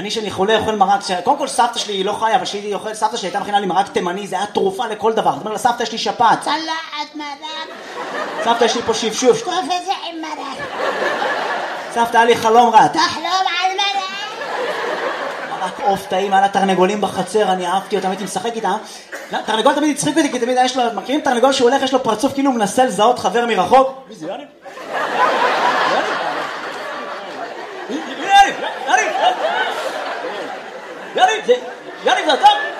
אני שאני חולה אוכל מרק, קודם כל סבתא שלי היא לא חיה, אבל סבתא שלי הייתה מכינה לי מרק תימני, זה היה תרופה לכל דבר. זאת אומרת, לסבתא יש לי שפעת. צלחת מרק. סבתא יש לי פה שפשוף. שטוף את זה עם מרק. סבתא, היה לי חלום רע. תחלום על מרק. מרק עוף טעים, היה לה תרנגולים בחצר, אני אהבתי אותם, הייתי משחק איתם. תרנגול תמיד הצחיק אותי, כי תמיד יש לו, מכירים תרנגול שהוא הולך, יש לו פרצוף כאילו הוא מנסה לזהות חבר מרחוק? מי זה, יאניב? יאניב, זה אתה?